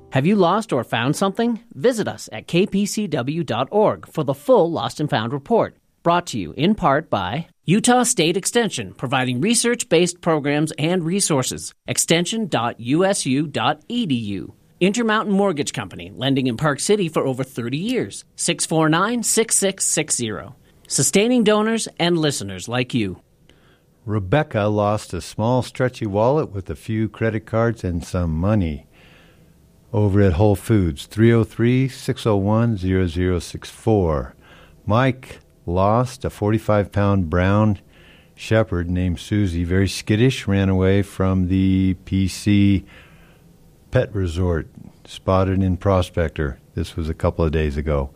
Have you lost or found something? Visit us at kpcw.org for the full Lost and Found report. Brought to you in part by Utah State Extension, providing research-based programs and resources. Extension.usu.edu. Intermountain Mortgage Company, lending in Park City for over 30 years. 649-6660. Sustaining donors and listeners like you. Rebecca lost a small stretchy wallet with a few credit cards and some money over at Whole Foods, 303-601-0064. Mike lost a 45-pound brown shepherd named Susie, very skittish, ran away from the PC Pet Resort, spotted in Prospector. This was a couple of days ago.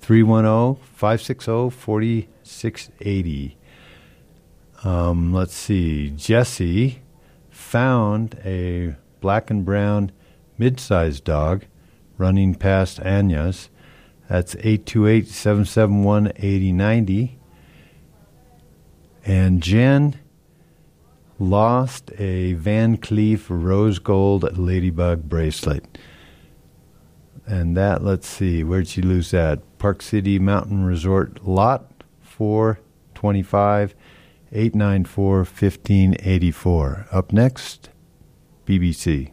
310-560-4680. Let's see. Jesse found a black and brown mid-sized dog running past Anya's. That's 828-771-8090. And Jen lost a Van Cleef rose gold ladybug bracelet. And that, let's see, where'd she lose that? Park City Mountain Resort, lot 425, 894-1584. Up next, BBC.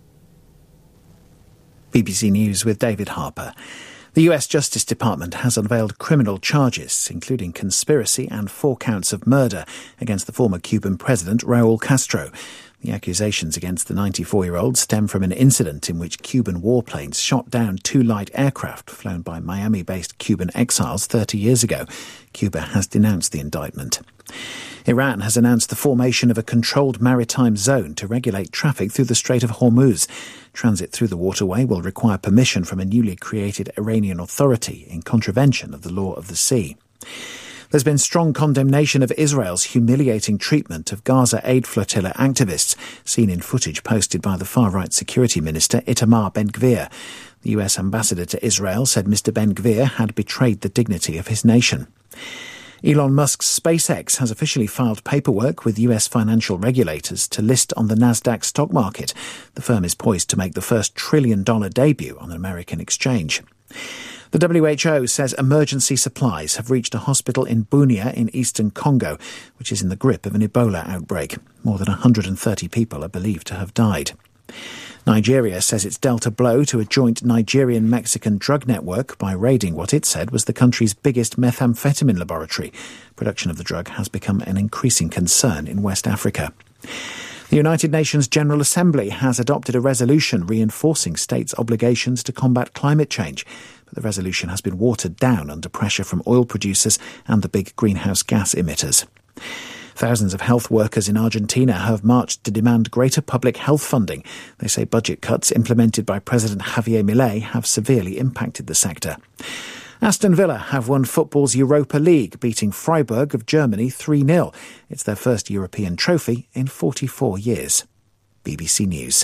BBC News with David Harper. The US Justice Department has unveiled criminal charges, including conspiracy and 4 counts of murder against the former Cuban president Raul Castro. The accusations against the 94-year-old stem from an incident in which Cuban warplanes shot down 2 light aircraft flown by Miami-based Cuban exiles 30 years ago. Cuba has denounced the indictment. Iran has announced the formation of a controlled maritime zone to regulate traffic through the Strait of Hormuz. Transit through the waterway will require permission from a newly created Iranian authority in contravention of the law of the sea. There's been strong condemnation of Israel's humiliating treatment of Gaza Aid Flotilla activists, seen in footage posted by the far-right security minister Itamar Ben-Gvir. The US ambassador to Israel said Mr. Ben-Gvir had betrayed the dignity of his nation. Elon Musk's SpaceX has officially filed paperwork with US financial regulators to list on the Nasdaq stock market. The firm is poised to make the first trillion-dollar debut on an American exchange. The WHO says emergency supplies have reached a hospital in Bunia in eastern Congo, which is in the grip of an Ebola outbreak. More than 130 people are believed to have died. Nigeria says it's dealt a blow to a joint Nigerian-Mexican drug network by raiding what it said was the country's biggest methamphetamine laboratory. Production of the drug has become an increasing concern in West Africa. The United Nations General Assembly has adopted a resolution reinforcing states' obligations to combat climate change. But the resolution has been watered down under pressure from oil producers and the big greenhouse gas emitters. Thousands of health workers in Argentina have marched to demand greater public health funding. They say budget cuts implemented by President Javier Milei have severely impacted the sector. Aston Villa have won football's Europa League, beating Freiburg of Germany 3-0. It's their first European trophy in 44 years. BBC News.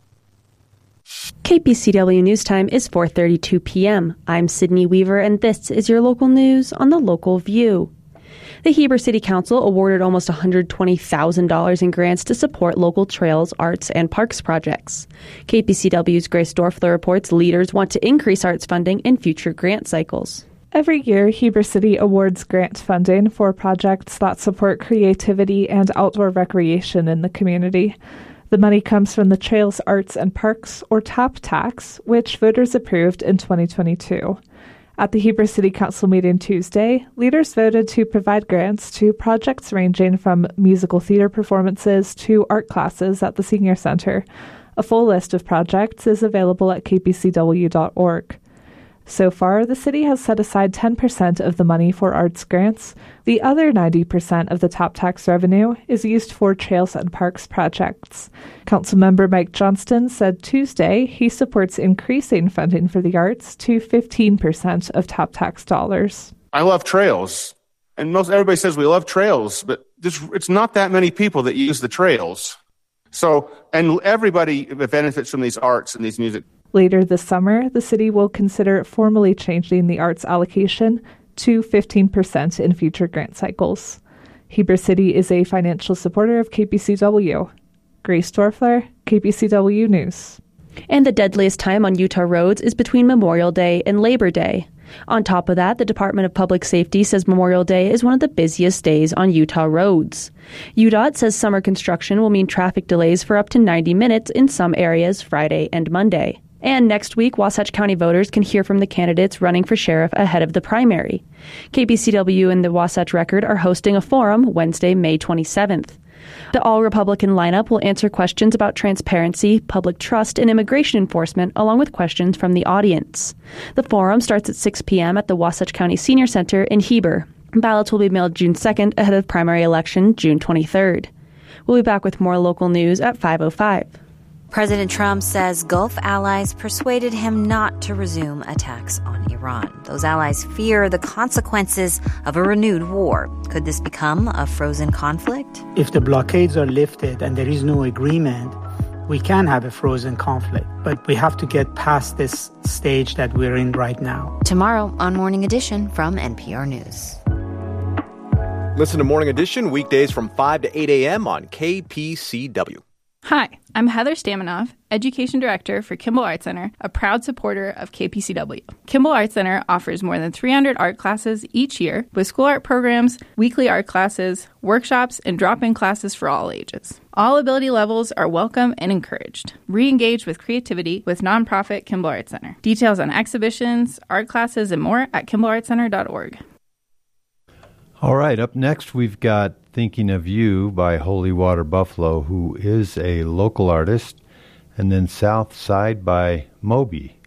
KPCW News Time is 4:32 p.m. I'm Sydney Weaver, and this is your local news on the Local View. The Heber City Council awarded almost $120,000 in grants to support local trails, arts, and parks projects. KPCW's Grace Dorfler reports leaders want to increase arts funding in future grant cycles. Every year, Heber City awards grant funding for projects that support creativity and outdoor recreation in the community. The money comes from the Trails, Arts, and Parks, or TAP tax, which voters approved in 2022. At the Heber City Council meeting Tuesday, leaders voted to provide grants to projects ranging from musical theater performances to art classes at the Senior Center. A full list of projects is available at kpcw.org. So far, the city has set aside 10% of the money for arts grants. The other 90% of the TAP tax revenue is used for trails and parks projects. Councilmember Mike Johnston said Tuesday he supports increasing funding for the arts to 15% of TAP tax dollars. I love trails, and most everybody says we love trails, but it's not that many people that use the trails. So, and everybody benefits from these arts and these music. Later this summer, the city will consider formally changing the arts allocation to 15% in future grant cycles. Heber City is a financial supporter of KPCW. Grace Dorfler, KPCW News. And the deadliest time on Utah roads is between Memorial Day and Labor Day. On top of that, the Department of Public Safety says Memorial Day is one of the busiest days on Utah roads. UDOT says summer construction will mean traffic delays for up to 90 minutes in some areas Friday and Monday. And next week, Wasatch County voters can hear from the candidates running for sheriff ahead of the primary. KPCW and the Wasatch Record are hosting a forum Wednesday, May 27th. The all-Republican lineup will answer questions about transparency, public trust, and immigration enforcement, along with questions from the audience. The forum starts at 6 p.m. at the Wasatch County Senior Center in Heber. Ballots will be mailed June 2nd ahead of primary election June 23rd. We'll be back with more local news at 5:05. President Trump says Gulf allies persuaded him not to resume attacks on Iran. Those allies fear the consequences of a renewed war. Could this become a frozen conflict? If the blockades are lifted and there is no agreement, we can have a frozen conflict. But we have to get past this stage that we're in right now. Tomorrow on Morning Edition from NPR News. Listen to Morning Edition weekdays from 5 to 8 a.m. on KPCW. Hi, I'm Heather Staminoff, Education Director for Kimball Art Center, a proud supporter of KPCW. Kimball Art Center offers more than 300 art classes each year with school art programs, weekly art classes, workshops, and drop-in classes for all ages. All ability levels are welcome and encouraged. Re-engage with creativity with nonprofit Kimball Art Center. Details on exhibitions, art classes, and more at KimballArtCenter.org. All right, up next we've got Thinking of You by Holy Water Buffalo, who is a local artist, and then South Side by Moby.